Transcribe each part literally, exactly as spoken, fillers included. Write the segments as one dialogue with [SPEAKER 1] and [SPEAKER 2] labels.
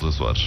[SPEAKER 1] Açores.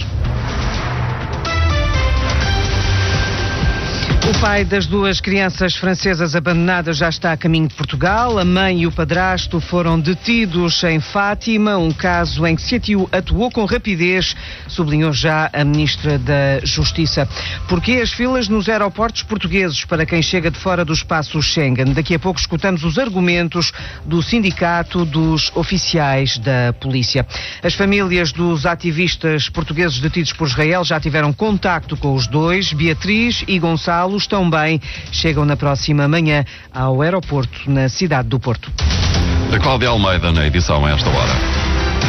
[SPEAKER 2] O pai das duas crianças francesas abandonadas já está a caminho de Portugal. A mãe e o padrasto foram detidos em Fátima, um caso em que se atuou com rapidez, sublinhou já a Ministra da Justiça. Porquê as filas nos aeroportos portugueses para quem chega de fora do espaço Schengen? Daqui a pouco escutamos os argumentos do Sindicato dos Oficiais da Polícia. As famílias dos ativistas portugueses detidos por Israel já tiveram contacto com os dois. Beatriz e Gonçalo estão bem, chegam na próxima manhã ao aeroporto na cidade do Porto.
[SPEAKER 1] A Cláudia Almeida na edição a esta hora.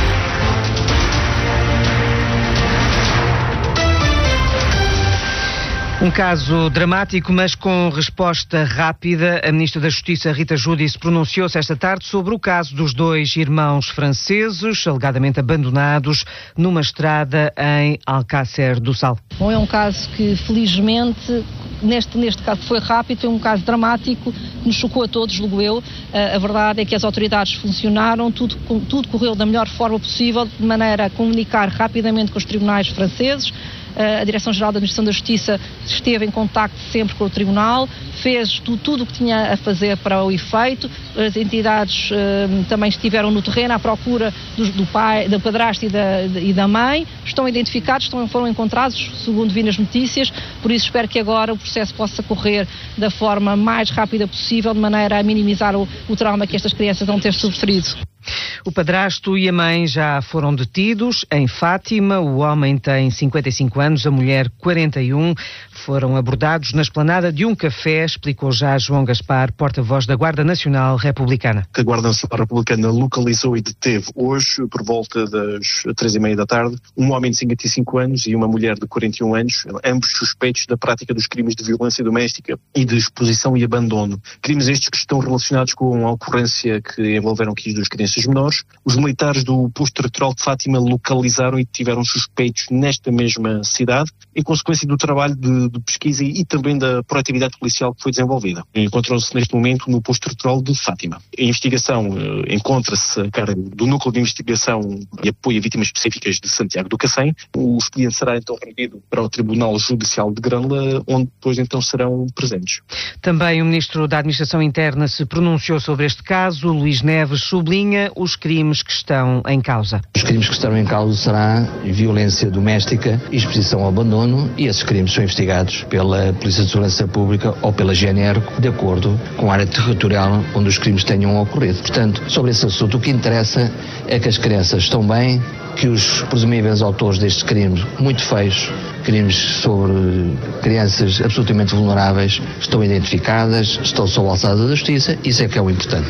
[SPEAKER 2] Um caso dramático, mas com resposta rápida. A Ministra da Justiça, Rita Giudice, pronunciou-se esta tarde sobre o caso dos dois irmãos franceses, alegadamente abandonados, numa estrada em Alcácer do Sal.
[SPEAKER 3] Bom, é um caso que, felizmente, neste, neste caso foi rápido, é um caso dramático, nos chocou a todos, julgo eu. A verdade é que as autoridades funcionaram, tudo, tudo correu da melhor forma possível, de maneira a comunicar rapidamente com os tribunais franceses. A Direção-Geral da Administração da Justiça esteve em contacto sempre com o Tribunal, fez tu, tudo o que tinha a fazer para o efeito. As entidades uh, também estiveram no terreno à procura do, do pai, do padrasto e da, e da mãe. Estão identificados, estão, foram encontrados, segundo vi nas notícias, por isso espero que agora o processo possa correr da forma mais rápida possível, de maneira a minimizar o, o trauma que estas crianças vão ter sofrido.
[SPEAKER 2] O padrasto e a mãe já foram detidos em Fátima. O homem tem cinquenta e cinco anos, a mulher quarenta e um. Foram abordados na esplanada de um café, explicou já João Gaspar, porta-voz da Guarda Nacional Republicana.
[SPEAKER 4] A Guarda Nacional Republicana localizou e deteve hoje, por volta das três e meia da tarde, um homem de cinquenta e cinco anos e uma mulher de quarenta e um anos, ambos suspeitos da prática dos crimes de violência doméstica e de exposição e abandono. Crimes estes que estão relacionados com a ocorrência que envolveram aqui as duas crianças menores. Os militares do posto territorial de Fátima localizaram e tiveram suspeitos nesta mesma cidade, em consequência do trabalho de, de pesquisa e também da proatividade policial que foi desenvolvida. Encontram-se neste momento no posto territorial de Fátima. A investigação eh, encontra-se a cargo do Núcleo de Investigação e Apoio a Vítimas Específicas de Santiago do Cacém. O expediente será então remetido para o Tribunal Judicial de Grândola, onde depois então serão presentes.
[SPEAKER 2] Também o Ministro da Administração Interna se pronunciou sobre este caso. Luís Neves sublinha os crimes que estão em causa.
[SPEAKER 5] Os crimes que estão em causa será violência doméstica e exposição ao abandono, e esses crimes são investigados pela Polícia de Segurança Pública ou pela G N R, de acordo com a área territorial onde os crimes tenham ocorrido. Portanto, sobre esse assunto, o que interessa é que as crianças estão bem, que os presumíveis autores destes crimes muito feios, crimes sobre crianças absolutamente vulneráveis, estão identificadas, estão sob a alçada da justiça. Isso é que é o importante.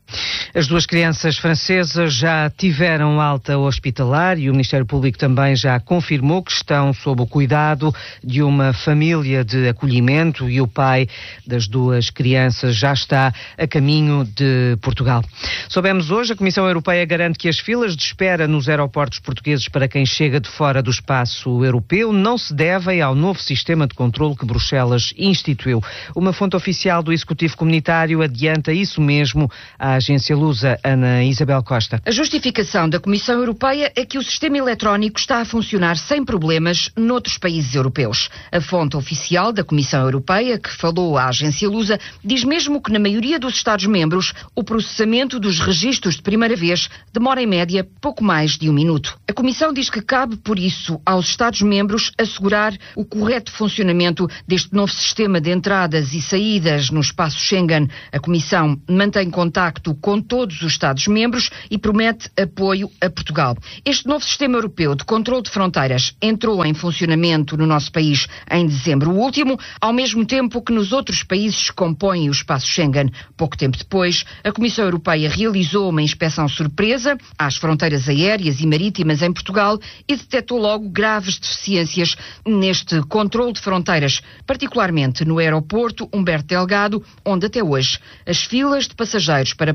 [SPEAKER 2] As duas crianças francesas já tiveram alta hospitalar e o Ministério Público também já confirmou que estão sob o cuidado de uma família de acolhimento e o pai das duas crianças já está a caminho de Portugal. Soubemos hoje, a Comissão Europeia garante que as filas de espera nos aeroportos portugueses para quem chega de fora do espaço europeu não se devem ao novo sistema de controle que Bruxelas instituiu. Uma fonte oficial do Executivo Comunitário adianta isso mesmo à agência Lusa. Ana Isabel Costa.
[SPEAKER 6] A justificação da Comissão Europeia é que o sistema eletrónico está a funcionar sem problemas noutros países europeus. A fonte oficial da Comissão Europeia, que falou à agência Lusa, diz mesmo que na maioria dos Estados-membros o processamento dos registros de primeira vez demora em média pouco mais de um minuto. A Comissão diz que cabe, por isso, aos Estados-membros assegurar o correto funcionamento deste novo sistema de entradas e saídas no espaço Schengen. A Comissão mantém contacto com todos os Estados-membros e promete apoio a Portugal. Este novo sistema europeu de controle de fronteiras entrou em funcionamento no nosso país em dezembro último, ao mesmo tempo que nos outros países que compõem o espaço Schengen. Pouco tempo depois, a Comissão Europeia realizou uma inspeção surpresa às fronteiras aéreas e marítimas em Portugal e detectou logo graves deficiências neste controle de fronteiras, particularmente no aeroporto Humberto Delgado, onde até hoje as filas de passageiros para passar a fronteira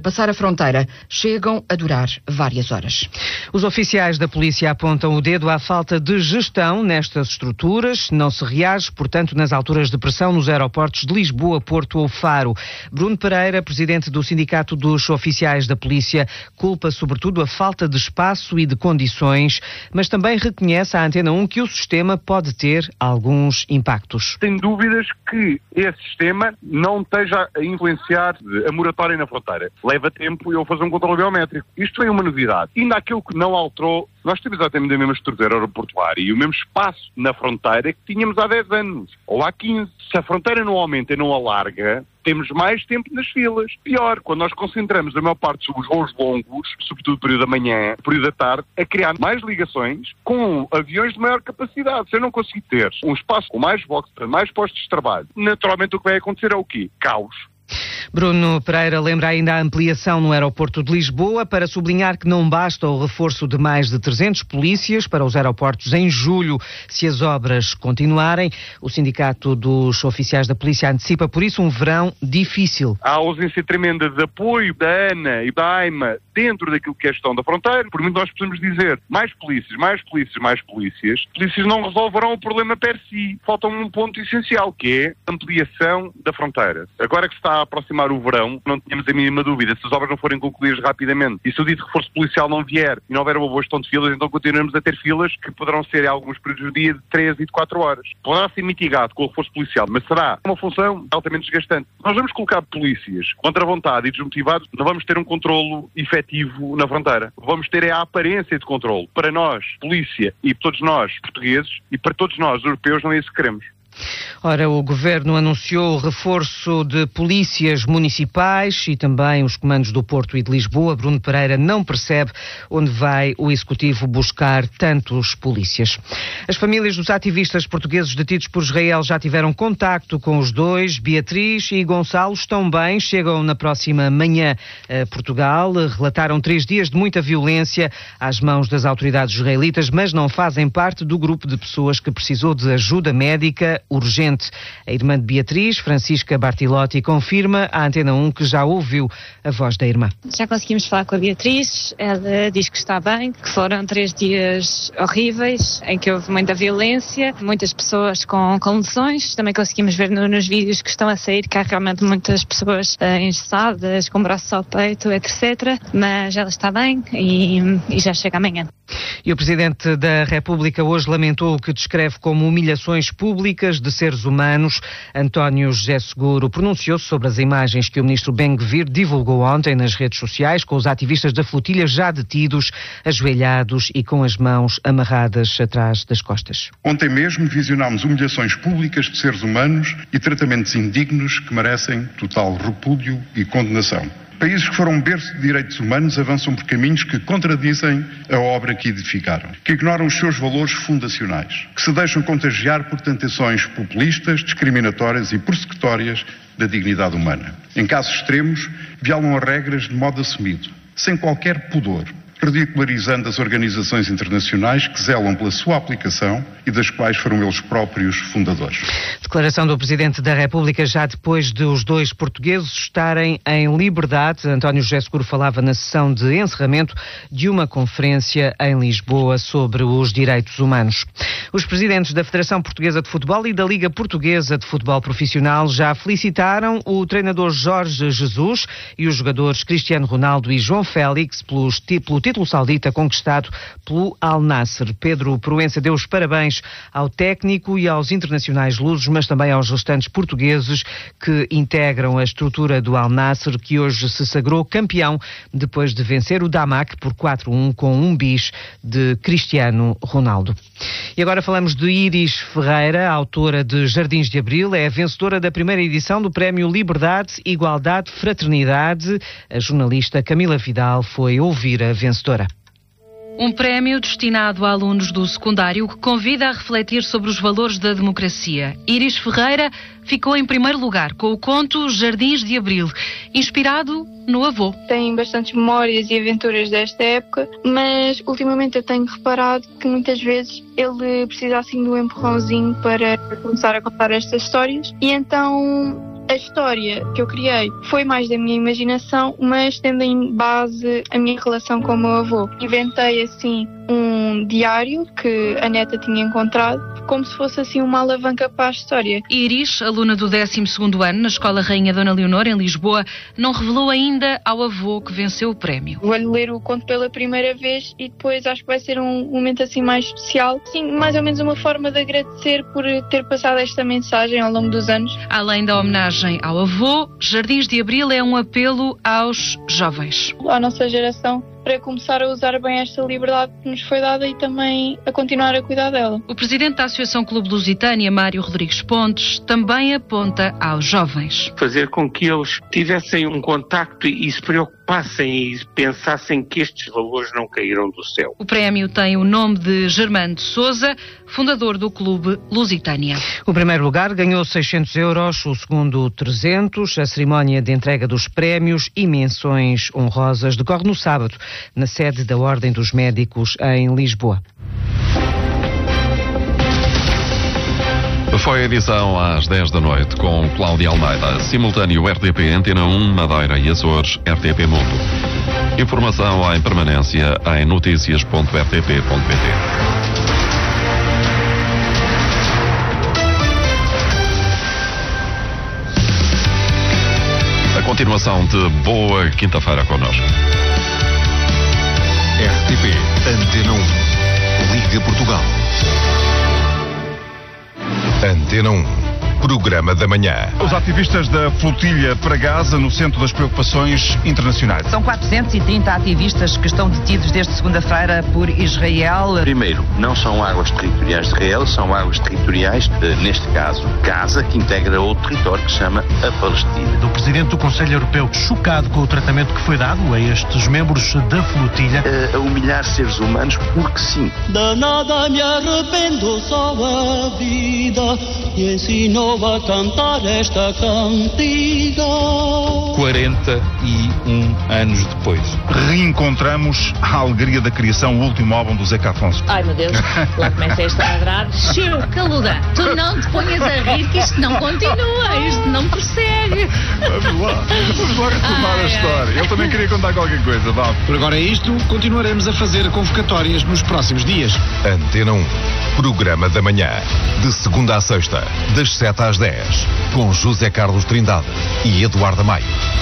[SPEAKER 6] fronteira chegam a durar várias horas.
[SPEAKER 2] Os oficiais da polícia apontam o dedo à falta de gestão nestas estruturas. Não se reage, portanto, nas alturas de pressão nos aeroportos de Lisboa, Porto ou Faro. Bruno Pereira, presidente do Sindicato dos Oficiais da Polícia, culpa sobretudo a falta de espaço e de condições, mas também reconhece à Antena um que o sistema pode ter alguns impactos.
[SPEAKER 7] Sem dúvidas que esse sistema não esteja a influenciar a moratória na fronteira. Leva tempo e eu vou fazer um controle biométrico. Isto é uma novidade. Ainda aquilo que não alterou, nós temos exatamente a mesma estrutura aeroportuária e o mesmo espaço na fronteira que tínhamos há dez anos, ou há quinze. Se a fronteira não aumenta e não alarga, temos mais tempo nas filas. Pior, quando nós concentramos a maior parte dos voos longos, sobretudo no período da manhã, período da tarde, a criar mais ligações com aviões de maior capacidade. Se eu não conseguir ter um espaço com mais boxes, mais postos de trabalho, naturalmente o que vai acontecer é o quê? Caos.
[SPEAKER 2] Bruno Pereira lembra ainda a ampliação no aeroporto de Lisboa para sublinhar que não basta o reforço de mais de trezentos polícias para os aeroportos em julho, se as obras continuarem. O Sindicato dos Oficiais da Polícia antecipa, por isso, um verão difícil.
[SPEAKER 7] Há ausência tremenda de apoio da ANA e da AIMA dentro daquilo que é a gestão da fronteira. Por muito nós podemos dizer mais polícias, mais polícias, mais polícias. Polícias não resolverão o problema per si. Falta um ponto essencial, que é a ampliação da fronteira. Agora que se está a aproximar o verão, não tínhamos a mínima dúvida. Se as obras não forem concluídas rapidamente e se o dito reforço policial não vier e não houver uma boa gestão de filas, então continuaremos a ter filas que poderão ser em alguns períodos do dia de três e de quatro horas. Poderá ser mitigado com o reforço policial, mas será uma função altamente desgastante. Nós vamos colocar polícias contra a vontade e desmotivados, não vamos ter um controlo efetivo na fronteira. Vamos ter a aparência de controlo. Para nós, polícia, e para todos nós, portugueses, e para todos nós, europeus, não é isso que queremos.
[SPEAKER 2] Ora, o Governo anunciou o reforço de polícias municipais e também os comandos do Porto e de Lisboa. Bruno Pereira não percebe onde vai o Executivo buscar tantos polícias. As famílias dos ativistas portugueses detidos por Israel já tiveram contacto com os dois. Beatriz e Gonçalo estão bem, chegam na próxima manhã a Portugal. Relataram três dias de muita violência às mãos das autoridades israelitas, mas não fazem parte do grupo de pessoas que precisou de ajuda médica urgente. A irmã de Beatriz, Francisca Bartilotti, confirma à Antena um que já ouviu a voz da irmã.
[SPEAKER 8] Já conseguimos falar com a Beatriz, ela diz que está bem, que foram três dias horríveis, em que houve muita violência, muitas pessoas com, com lesões. Também conseguimos ver no, nos vídeos que estão a sair que há realmente muitas pessoas uh, engessadas, com braços ao peito, etcétera. Mas ela está bem e, e já chega amanhã.
[SPEAKER 2] E o Presidente da República hoje lamentou o que descreve como humilhações públicas de seres humanos. António José Seguro pronunciou-se sobre as imagens que o Ministro Ben-Gvir divulgou ontem nas redes sociais, com os ativistas da flotilha já detidos, ajoelhados e com as mãos amarradas atrás das costas.
[SPEAKER 9] Ontem mesmo visionámos humilhações públicas de seres humanos e tratamentos indignos que merecem total repúdio e condenação. Países que foram berço de direitos humanos avançam por caminhos que contradizem a obra que edificaram, que ignoram os seus valores fundacionais, que se deixam contagiar por tentações populistas, discriminatórias e persecutórias da dignidade humana. Em casos extremos, violam as regras de modo assumido, sem qualquer pudor, ridicularizando as organizações internacionais que zelam pela sua aplicação e das quais foram eles próprios fundadores.
[SPEAKER 2] Declaração do Presidente da República já depois de os dois portugueses estarem em liberdade. António José Seguro falava na sessão de encerramento de uma conferência em Lisboa sobre os direitos humanos. Os presidentes da Federação Portuguesa de Futebol e da Liga Portuguesa de Futebol Profissional já felicitaram o treinador Jorge Jesus e os jogadores Cristiano Ronaldo e João Félix pelos, pelo título saudita conquistado pelo Al Nassr. Pedro Proença deu os parabéns ao técnico e aos internacionais lusos, mas também aos restantes portugueses que integram a estrutura do Al Nassr, que hoje se sagrou campeão depois de vencer o Damac por quatro a um com um bis de Cristiano Ronaldo. E agora falamos de Iris Ferreira, autora de Jardins de Abril, é a vencedora da primeira edição do Prémio Liberdade, Igualdade, Fraternidade. A jornalista Camila Vidal foi ouvir a vencedora.
[SPEAKER 10] Um prémio destinado a alunos do secundário que convida a refletir sobre os valores da democracia. Iris Ferreira ficou em primeiro lugar com o conto Jardins de Abril, inspirado no avô.
[SPEAKER 11] Tenho bastantes memórias e aventuras desta época, mas ultimamente eu tenho reparado que muitas vezes ele precisa assim de um empurrãozinho para começar a contar estas histórias e então a história que eu criei foi mais da minha imaginação, mas tendo em base a minha relação com o meu avô. Inventei assim um diário que a neta tinha encontrado, como se fosse assim uma alavanca para a história.
[SPEAKER 10] Iris, aluna do décimo segundo ano na Escola Rainha Dona Leonor, em Lisboa, não revelou ainda ao avô que venceu o prémio.
[SPEAKER 11] Vou-lhe ler o conto pela primeira vez e depois acho que vai ser um momento assim mais especial. Sim, mais ou menos uma forma de agradecer por ter passado esta mensagem ao longo dos anos.
[SPEAKER 10] Além da homenagem ao avô, Jardins de Abril é um apelo aos jovens.
[SPEAKER 11] À nossa geração, para começar a usar bem esta liberdade que nos foi dada e também a continuar a cuidar dela.
[SPEAKER 10] O presidente da Associação Clube Lusitânia, Mário Rodrigues Pontes, também aponta aos jovens.
[SPEAKER 12] Fazer com que eles tivessem um contacto e se preocupassem e pensassem que estes valores não caíram do céu.
[SPEAKER 10] O prémio tem o nome de Germano de Sousa, fundador do Clube Lusitânia.
[SPEAKER 2] O primeiro lugar ganhou seiscentos euros, o segundo trezentos. A cerimónia de entrega dos prémios e menções honrosas decorre no sábado, na sede da Ordem dos Médicos em Lisboa.
[SPEAKER 1] Foi a edição às dez da noite com Cláudia Almeida, simultâneo R T P Antena um, Madeira e Açores, R T P Mundo. Informação em permanência em notícias ponto r t p ponto p t. A continuação de boa quinta-feira connosco.
[SPEAKER 13] R T P Antena um, Liga Portugal. Antena um, Programa da Manhã.
[SPEAKER 14] Os ativistas da flotilha para Gaza no centro das preocupações internacionais.
[SPEAKER 15] São quatrocentos e trinta ativistas que estão detidos desde segunda-feira por Israel.
[SPEAKER 16] Primeiro, não são águas territoriais de Israel, são águas territoriais, neste caso, Gaza, que integra outro território que se chama a Palestina.
[SPEAKER 17] Do Presidente do Conselho Europeu, chocado com o tratamento que foi dado a estes membros da flotilha.
[SPEAKER 16] A, a humilhar seres humanos porque sim.
[SPEAKER 18] De nada me arrependo, só a vida e ensinou a cantar esta cantiga.
[SPEAKER 14] quarenta e um anos depois, reencontramos a alegria da criação, o último álbum do Zeca Afonso.
[SPEAKER 19] Ai meu Deus, lá começa esta a ladrar.
[SPEAKER 20] Chiu, caluda, tu não te ponhas a rir que isto não continua, isto não prossegue.
[SPEAKER 14] Vamos lá, vamos lá retomar ai, a história. Ai. Ele também queria contar qualquer coisa, vá.
[SPEAKER 17] Por agora é isto, continuaremos a fazer convocatórias nos próximos dias.
[SPEAKER 13] Antena um, Programa da Manhã, de segunda a sexta, das sete às dez, com José Carlos Trindade e Eduardo Maio.